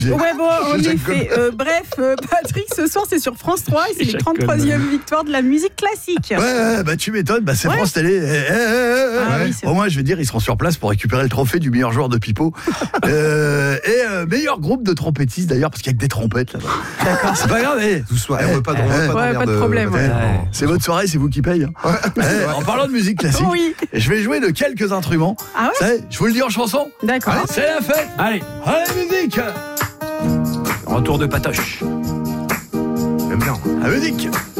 Ouais, bon, en effet. Bref, Patrick, ce soir, c'est sur France 3 et c'est les 33e victoires de la musique classique. Ouais, bah tu m'étonnes, bah c'est France Télé. Oui, Au moins, je veux dire, ils seront sur place pour récupérer le trophée du meilleur joueur de pipeau. Meilleur groupe de trompettistes d'ailleurs, parce qu'il y a que des trompettes là-bas. D'accord. C'est pas grave, pas de problème. C'est votre soirée, c'est vous qui paye. En parlant de musique classique, je vais jouer de quelques instruments. Ah ouais? Ça, je vous le dis en chanson. D'accord. Allez, c'est la fête. Allez, musique. retour de Patoche. J'aime bien. La musique.